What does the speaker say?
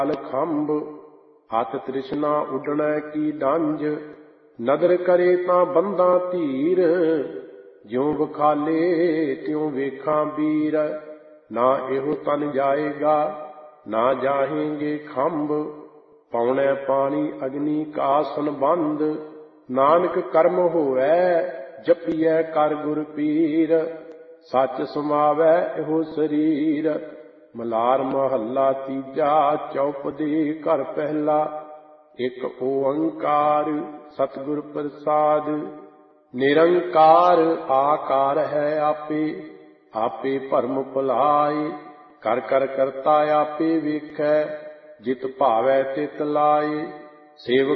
खंभ हथ तृष्णा उडणै की डंज नदर करे तां बंदा धीर ज्यों बखाले त्यों वेखां वीर ना एहो तन जाएगा ना जाहेंगे खंभ पौने पानी अग्नि का संबंध नानक कर्म होवै जपिए कर गुर पीर सच समावै एहो शरीर मलार महला तीजा चौपदी घर पहला एक ओंकार सतगुर प्रसाद निरंकार आकार है आपे आपे भरम भुलाए कर कर करता आपे वेखै जित भावै तित लाए सेवक